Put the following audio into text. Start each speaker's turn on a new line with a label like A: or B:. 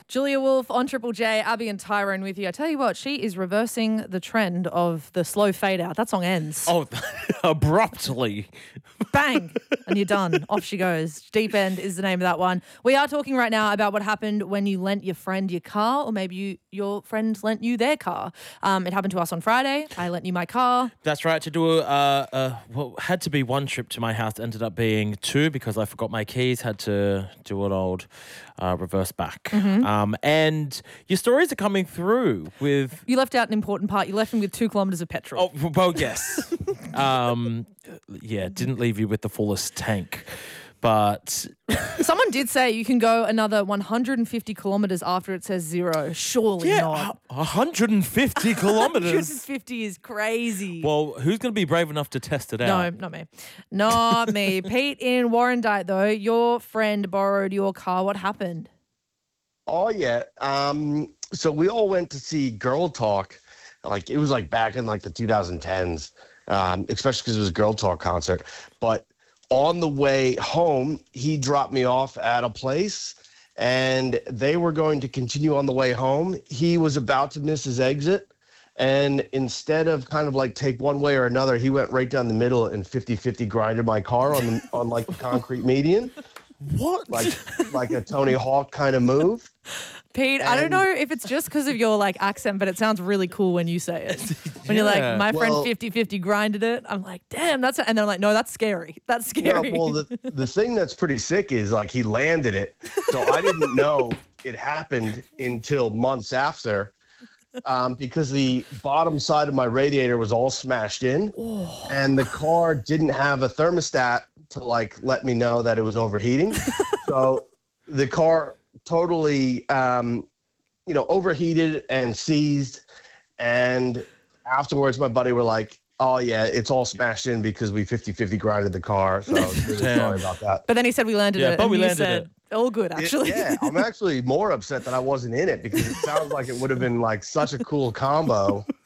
A: Julia Wolf on Triple J, Abby and Tyrone with you. I tell you what, she is reversing the trend of the slow fade out. That song ends.
B: Oh, abruptly.
A: Bang, and you're done. Off she goes. Deep End is the name of that one. We are talking right now about what happened when you lent your friend your car, or maybe your friend lent you their car. It happened to us on Friday. I lent you my car.
B: That's right. To do had to be one trip to my house, ended up being two because I forgot my keys. Had to do an old reverse back.
A: Mm-hmm.
B: And your stories are coming through with...
A: You left out an important part. You left him with 2 kilometres of petrol.
B: Oh, well, yes. Didn't leave you with the fullest tank. But
A: someone did say you can go another 150 kilometres after it says 0. Surely not.
B: 150 kilometres.
A: 150 is crazy.
B: Well, who's going to be brave enough to test it out?
A: No, not me. Not me. Pete in Warrandyte, though, your friend borrowed your car. What happened?
C: Oh, yeah. So we all went to see Girl Talk. It was back in the 2010s, especially because it was a Girl Talk concert. But on the way home, he dropped me off at a place, and they were going to continue on the way home. He was about to miss his exit, and instead of take one way or another, he went right down the middle and 50-50 grinded my car on the concrete median.
B: What?
C: Like a Tony Hawk kind of move.
A: Pete, I don't know if it's just because of your accent, but it sounds really cool when you say it. When you're like, my friend 50-50 grinded it. I'm like, damn, and they're like, no, that's scary. That's scary.
C: Yeah, well, the thing that's pretty sick is he landed it. So I didn't know it happened until months after. Because the bottom side of my radiator was all smashed in, and the car didn't have a thermostat to let me know that it was overheating. So the car totally overheated and seized. And afterwards, my buddy were like, "Oh yeah, it's all smashed in because we 50-50 grinded the car." So I was really sorry about that.
A: But then he said we landed it.
B: But
A: and
B: we
A: you
B: landed
A: said,
B: it.
A: All good, actually.
C: I'm actually more upset that I wasn't in it because it sounds like it would have been such a cool combo.